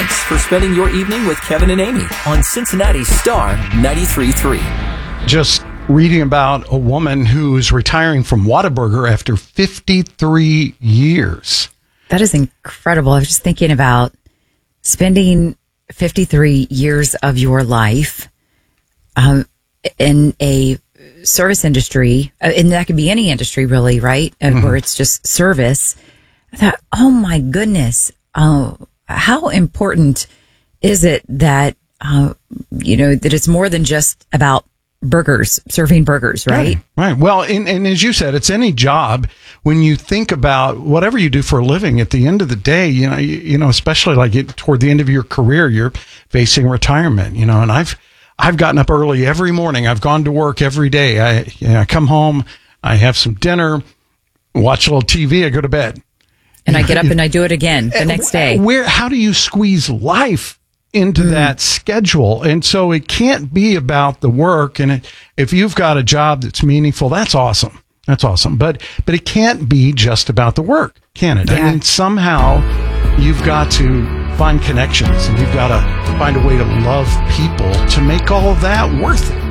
Thanks for spending your evening with Kevin and Amy on Cincinnati's Star 93.3. Just reading about a woman who's retiring from Whataburger after 53 years. That is incredible. I was just thinking about spending 53 years of your life in a service industry, and that could be any industry really, right? Where it's just service. I thought, oh my goodness, how important is it that, that it's more than just about burgers, serving burgers, right? Right. Well, and as you said, it's any job. When you think about whatever you do for a living, at the end of the day, especially like toward the end of your career, you're facing retirement, and I've gotten up early every morning. I've gone to work every day. I come home, I have some dinner, watch a little TV, I go to bed. And I get up and I do it again the next day. How do you squeeze life into that schedule? And so it can't be about the work. And if you've got a job that's meaningful, that's awesome. That's awesome. But it can't be just about the work, can it? Yeah. I mean, somehow you've got to find connections and you've got to find a way to love people to make all of that worth it.